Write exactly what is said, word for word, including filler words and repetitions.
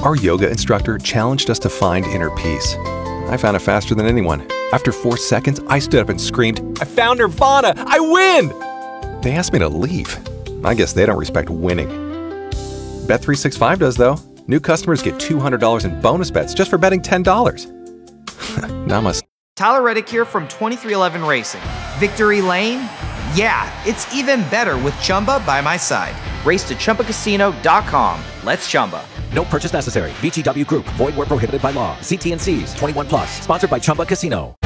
Our yoga instructor challenged us to find inner peace. I found it faster than anyone. After four seconds, I stood up and screamed, "I found Nirvana! I win!" They asked me to leave. I guess they don't respect winning. Bet three sixty-five does, though. New customers get two hundred dollars in bonus bets just for betting ten dollars. Namaste. Tyler Reddick here from twenty-three eleven Racing. Victory Lane? Yeah, it's even better with Chumba by my side. Race to Chumba Casino dot com. Let's Chumba. No purchase necessary. V G W Group. Void where prohibited by law. See T and C's. twenty-one plus. Sponsored by Chumba Casino.